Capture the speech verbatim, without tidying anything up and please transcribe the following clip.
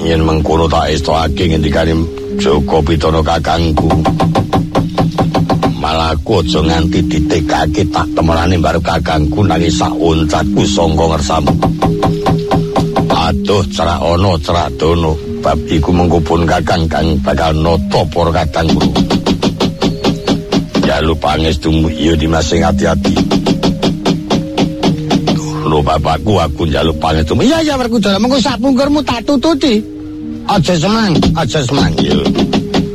yen mengkono tak estokake ngendikane Joko Pitana kakangku. Malah aku aja nganti ditekake tak temenane baru kakangku nanging sak uncatku sangka ngersamu. Aduh cerak ono cerak dono bab iku mengkupun kakang kang bakal noto para kakangku. Jalu pangestumu iya Dimas sing hati-hati. Lho bapakku aku njaluk pangestumu. Iya ya Werkudara mengko sak pungkurmu tak tututi. Aja semang, aja semang yo.